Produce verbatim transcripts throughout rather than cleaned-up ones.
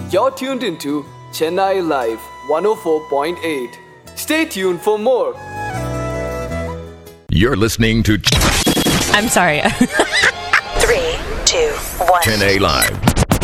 You're tuned into Chennai Live one oh four point eight. Stay tuned for more. You're listening to I'm sorry. Three, two, one. Chennai Live.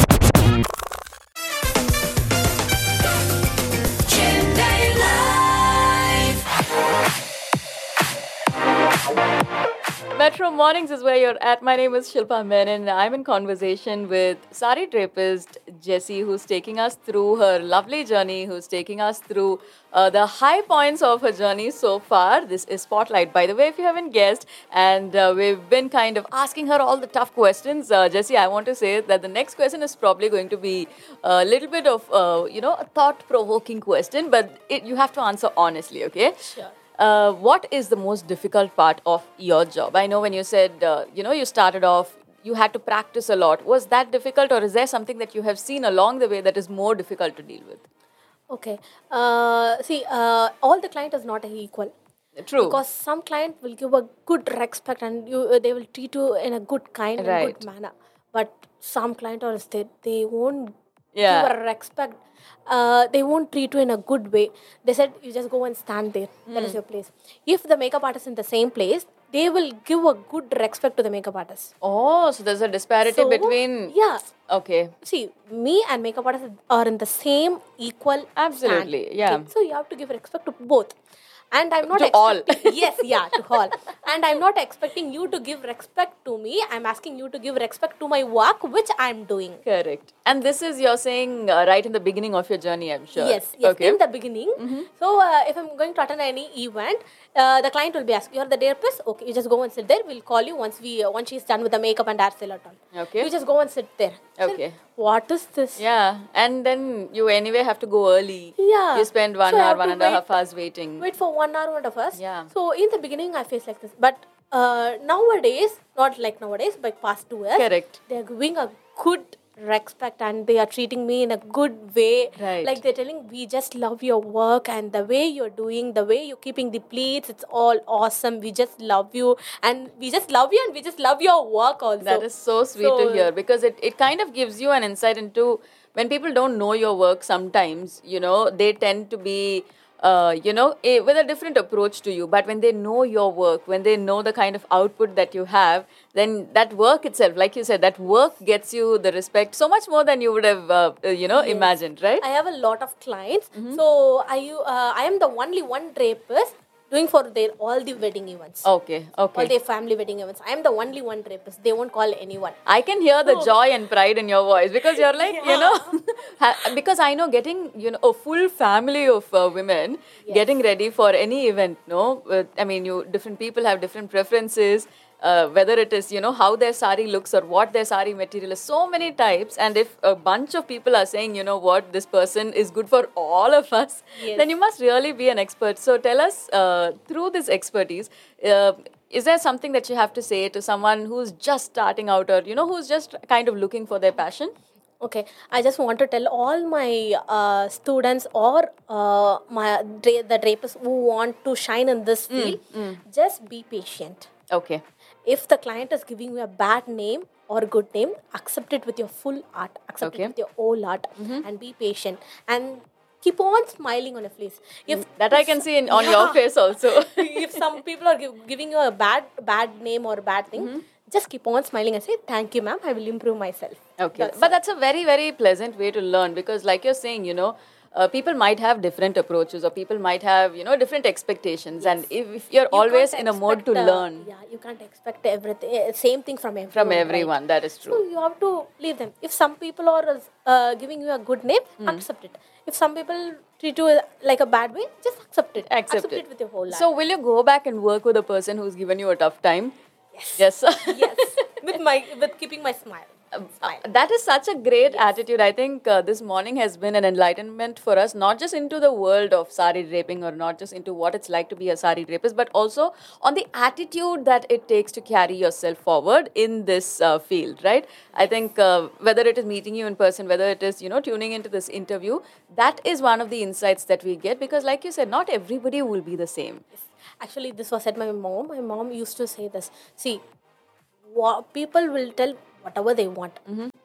Metro Mornings is where you're at. My name is Shilpa Menon and I'm in conversation with sari drapist Jessie, who's taking us through her lovely journey, who's taking us through uh, the high points of her journey so far. This is Spotlight, by the way, if you haven't guessed. And uh, we've been kind of asking her all the tough questions. Uh, Jessie, I want to say that the next question is probably going to be a little bit of, uh, you know, a thought-provoking question, but it, you have to answer honestly, okay? Sure. Uh, what is the most difficult part of your job? I know when you said, uh, you know, you started off, you had to practice a lot. Was that difficult, or is there something that you have seen along the way that is more difficult to deal with? Okay. Uh, see, uh, all the client is not equal. True. Because some client will give a good respect and you uh, they will treat you in a good kind and Right. good manner. But some client or they they won't Yeah. give a respect. Uh, they won't treat you in a good way. They said you just go and stand there. That is your place. If the makeup artist in the same place, they will give a good respect to the makeup artist. Oh, so there's a disparity So, between... yeah. Okay. See, me and makeup artists are in the same equal Absolutely, stand. yeah. Okay, so you have to give respect to both. And I'm not To all. expecting, yes, yeah, to all. And I'm not expecting you to give respect to me. I'm asking you to give respect to my work, which I'm doing. Correct. And this is, you're saying, uh, right in the beginning of your journey, I'm sure. Yes, yes, Okay. in the beginning. So uh, if I'm going to attend any event, uh, the client will be asked, you're the therapist? Okay, you just go and sit there. We'll call you once we uh, once she's done with the makeup and hair style at all. Okay. You just go and sit there. I said, Okay. what is this? Yeah. And then you anyway have to go early. Yeah. You spend one So I hour, have one to and a half wait- hours waiting. Wait for one hour, one of us. Yeah. So in the beginning, I faced like this. But uh, nowadays, not like nowadays, but past two years, Correct. they are giving a good respect and they are treating me in a good way. Right. Like they're telling, we just love your work and the way you're doing, the way you're keeping the pleats, it's all awesome. We just love you and we just love you and we just love your work also. That is so sweet So- to hear, because it, it kind of gives you an insight into when people don't know your work sometimes, you know, they tend to be, uh, you know, a, with a different approach to you. But when they know your work, when they know the kind of output that you have, then that work itself, like you said, that work gets you the respect so much more than you would have, uh, uh, you know, Yes. imagined, right? I have a lot of clients. So I, uh, I am the only one drapist doing for their all the wedding events. Okay, All okay. their family wedding events. I am the only one drapist. They won't call anyone. I can hear the joy and pride in your voice, because you're like, you know, ha- because I know getting, you know, a full family of uh, women getting ready for any event, no? Uh, I mean, you different people have different preferences, uh, whether it is, you know, how their sari looks or what their sari material is, so many types. And if a bunch of people are saying, you know what, this person is good for all of us, Yes. then you must really be an expert. So tell us, uh, through this expertise, uh, is there something that you have to say to someone who's just starting out, or, you know, who's just kind of looking for their passion? Okay, I just want to tell all my uh, students or uh, my dra- the drapists who want to shine in this field, just be patient. Okay. If the client is giving you a bad name or good name, accept it with your full art, accept Okay. it with your whole art, and be patient and keep on smiling on your face. If That I can see in, on your Yeah. face also. if some people are give, giving you a bad bad name or bad thing, just keep on smiling and say, thank you, ma'am, I will improve myself. Okay. That's But that's a very, very pleasant way to learn, because like you're saying, you know, uh, people might have different approaches, or people might have, you know, different expectations. And if, if you're You always can't in a mode to expect, uh, learn Yeah, you can't expect everything, uh, same thing from everyone. from right? everyone, that is So true. you have to leave them. If some people are uh, giving you a good name, accept it. If some people treat you like a bad way, just accept it. Accept it. it with your whole life. So will you go back and work with a person who's given you a tough time? Yes. Yes. yes, with my with keeping my smile. Smile. That is such a great attitude. I think uh, this morning has been an enlightenment for us, not just into the world of sari draping, or not just into what it's like to be a sari drapist, but also on the attitude that it takes to carry yourself forward in this uh, field, right? I think uh, whether it is meeting you in person, whether it is, you know, tuning into this interview, that is one of the insights that we get, because like you said, not everybody will be the same. Actually, this was said by my mom. My mom used to say this. See, wha- people will tell whatever they want.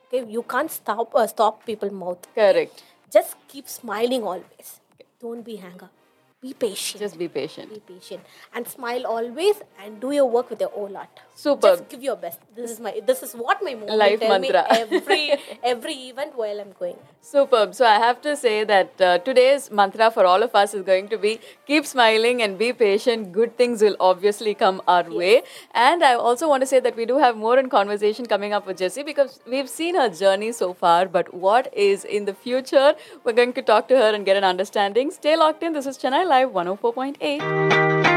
Okay, you can't stop uh, stop people's mouth. Correct. Just keep smiling always. Don't be hanger. Be patient. Just be patient. Be patient and smile always, and do your work with your whole heart. Superb. Just give your best. This is my. This is what my mom Life will tell mantra. me every every event while I'm going. Superb. So I have to say that uh, today's mantra for all of us is going to be keep smiling and be patient. Good things will obviously come our way. And I also want to say that we do have more in conversation coming up with Jessie, because we've seen her journey so far. But what is in the future? We're going to talk to her and get an understanding. Stay locked in. This is Chennai Live one oh four point eight.